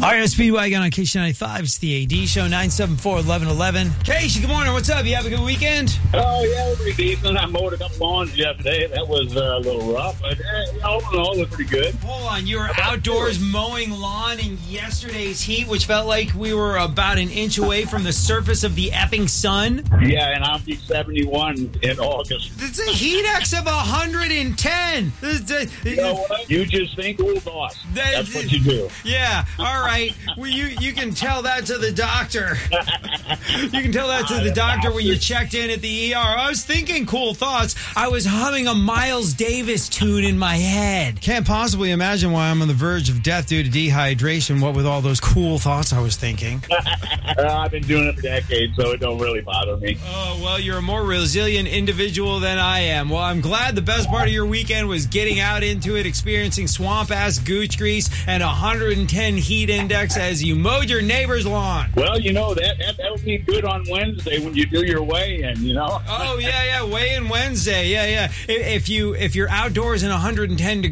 REO Speedwagon on KC95. It's the AD Show, 974-1111. Casey, good morning. What's up? You have a good weekend? Oh, yeah, it was pretty decent. I mowed a couple lawns yesterday. That was a little rough, but all in all, it was pretty good. Hold on. You were outdoors mowing lawn in yesterday's heat, which felt like we were about an inch away from the surface of the effing sun. Yeah, and I'll be 71 in August. It's a heat index of 110. You know what? You just think cool thoughts. That's what you do. Yeah. All right. Well, you can tell that to the doctor. You can tell that to the doctor when you checked in at the ER. I was thinking cool thoughts. I was humming a Miles Davis tune in my head. Can't possibly imagine why I'm on the verge of death due to dehydration, what with all those cool thoughts I was thinking. I've been doing it for decades, so it don't really bother me. Oh, well, you're a more resilient individual than I am. Well, I'm glad the best part of your weekend was getting out into it, experiencing swamp-ass gooch grease and 110 heat index as you mowed your neighbor's lawn. Well, you know, that'll be good on Wednesday when you do your weigh-in, you know? Oh, yeah, weigh-in Wednesday. Yeah. If you're outdoors in 110 degrees,